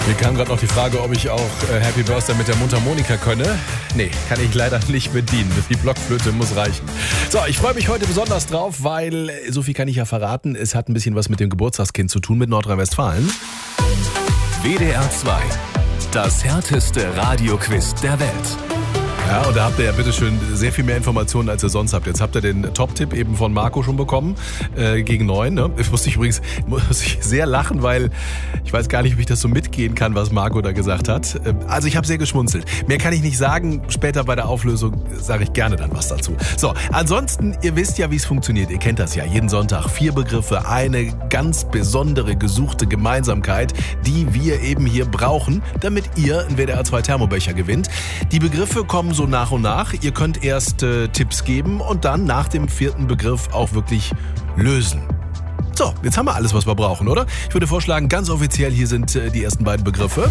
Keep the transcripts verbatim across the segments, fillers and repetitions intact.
Mir kam gerade noch die Frage, ob ich auch äh, Happy Birthday mit der Mundharmonika könne. Nee, kann ich leider nicht bedienen. Die Blockflöte muss reichen. So, ich freue mich heute besonders drauf, weil, so viel kann ich ja verraten, es hat ein bisschen was mit dem Geburtstagskind zu tun, mit Nordrhein-Westfalen. W D R zwei, das härteste Radioquiz der Welt. Ja, und da habt ihr ja bitteschön sehr viel mehr Informationen, als ihr sonst habt. Jetzt habt ihr den Top-Tipp eben von Marco schon bekommen, äh, gegen neun. Ne? Ich musste ich übrigens muss ich sehr lachen, weil ich weiß gar nicht, ob ich das so mitgehen kann, was Marco da gesagt hat. Also ich habe sehr geschmunzelt. Mehr kann ich nicht sagen. Später bei der Auflösung sage ich gerne dann was dazu. So, ansonsten, ihr wisst ja, wie es funktioniert. Ihr kennt das ja. Jeden Sonntag vier Begriffe, eine ganz besondere gesuchte Gemeinsamkeit, die wir eben hier brauchen, damit ihr einen W D R zwei Thermobecher gewinnt. Die Begriffe kommen so nach und nach. Ihr könnt erst äh, Tipps geben und dann nach dem vierten Begriff auch wirklich lösen. So, jetzt haben wir alles, was wir brauchen, oder? Ich würde vorschlagen, ganz offiziell, hier sind äh, die ersten beiden Begriffe.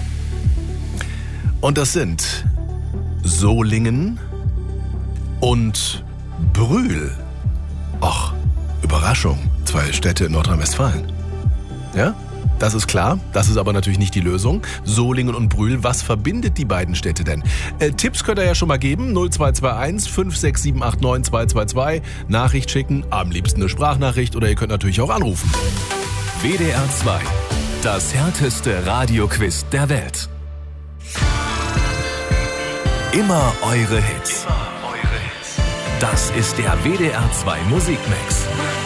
Und das sind Solingen und Brühl. Ach, Überraschung. Zwei Städte in Nordrhein-Westfalen. Ja? Das ist klar, das ist aber natürlich nicht die Lösung. Solingen und Brühl, was verbindet die beiden Städte denn? Äh, Tipps könnt ihr ja schon mal geben, null zwei zwei eins fünf sechs sieben acht neun zwei zwei zwei. Nachricht schicken, am liebsten eine Sprachnachricht oder ihr könnt natürlich auch anrufen. W D R zwei, das härteste Radioquiz der Welt. Immer eure Hits. Das ist der W D R zwei Musikmix.